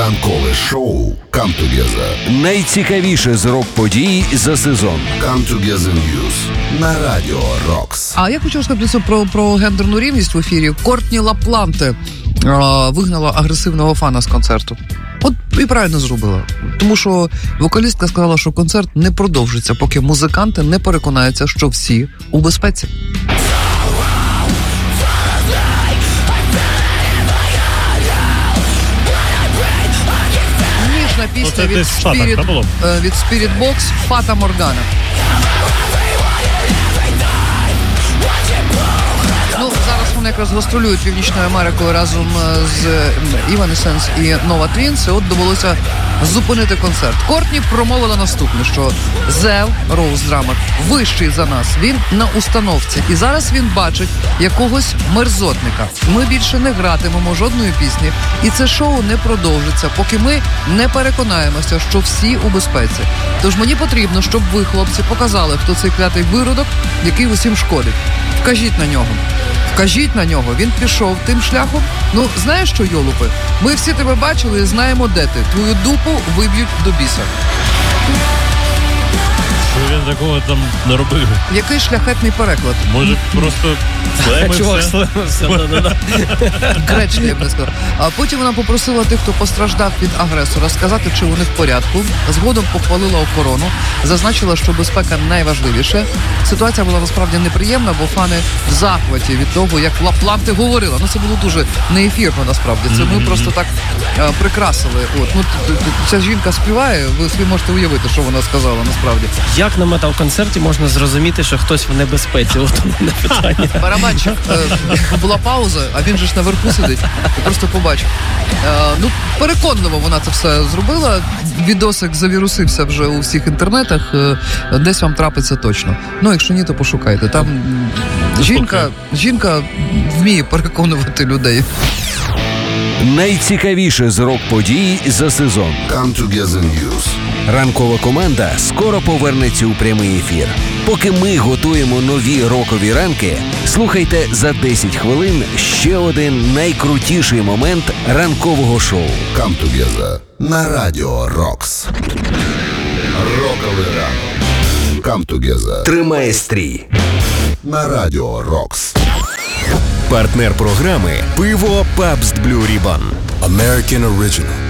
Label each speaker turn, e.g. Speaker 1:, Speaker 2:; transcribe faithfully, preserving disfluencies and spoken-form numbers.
Speaker 1: Ранкове шоу «Come Together».
Speaker 2: Найцікавіше з рок-подій за сезон.
Speaker 1: «Come Together News» на Радіо Рокс.
Speaker 3: А я хочу сказати про, про гендерну рівність в ефірі. Кортні Лапланте а, вигнала агресивного фана з концерту. От і правильно зробила. Тому що вокалістка сказала, що концерт не продовжиться, поки музиканти не переконаються, що всі у безпеці. Ніжна пісня від Spirit, від Spirit Box «Фата Моргана». Ну, зараз вони якраз гастролюють Північною Америкою разом з Evanescence і Nova Twins, і от довелося зупинити концерт. Кортні промовила наступне, що Зев, роуз-драмер, вищий за нас, він на установці, і зараз він бачить якогось мерзотника. Ми більше не гратимемо жодної пісні, і це шоу не продовжиться, поки ми не переконаємося, що всі у безпеці. Тож мені потрібно, щоб ви, хлопці, показали, хто цей клятий виродок, який усім шкодить. Вкажіть на нього. Вкажіть на нього, він пішов тим шляхом. Ну, знаєш що, йолупи? Ми всі тебе бачили і знаємо, де ти. Твою дупу виб'ють до біса.
Speaker 4: Що він такого там наробив?
Speaker 3: Який шляхетний переклад?
Speaker 4: Може, просто слемився?
Speaker 3: Гречка, я б не сказав. А потім вона попросила тих, хто постраждав від агресора, сказати, чи вони в порядку. Згодом похвалила охорону, зазначила, що безпека найважливіше. Ситуація була насправді неприємна, бо фани в захваті від того, як Лапланте говорила. Ну, це було дуже неефірно, насправді. Це ми просто так а, прикрасили. От, ну, ця жінка співає, ви собі можете уявити, що вона сказала, насправді.
Speaker 5: Як на метал-концерті можна зрозуміти, що хтось в небезпеці? От у мене питання.
Speaker 3: Барабанчик. Е, була пауза, а він же ж наверху сидить. Я просто побачив. Е, ну, переконливо вона це все зробила. Відосик завірусився вже у всіх інтернетах. Е, десь вам трапиться точно. Ну, якщо ні, то пошукайте. Там жінка, жінка вміє переконувати людей.
Speaker 2: Найцікавіше з рок-подій за сезон.
Speaker 1: «Come Together News».
Speaker 2: Ранкова команда скоро повернеться у прямий ефір. Поки ми готуємо нові рокові ранки, слухайте за десять хвилин ще один найкрутіший момент ранкового шоу.
Speaker 1: «Come Together» на Радіо Рокс. Роковий ранок. «Come Together»
Speaker 2: Тримає стрій
Speaker 1: на Радіо Рокс.
Speaker 2: Партнер програми «Пиво Пабст Блю Рібан».
Speaker 1: American Original.